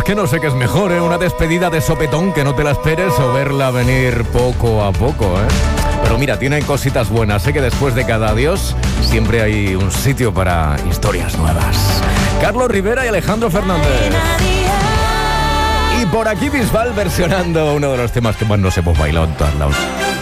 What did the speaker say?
es que no sé qué es mejor, ¿eh? Una despedida de sopetón que no te la esperes o verla venir poco a poco, ¿eh? Pero mira, tiene cositas buenas. Sé que después de cada adiós siempre hay un sitio para historias nuevas. Carlos Rivera y Alejandro Fernández. Y por aquí Bisbal versionando uno de los temas que más nos hemos bailado en todos lados.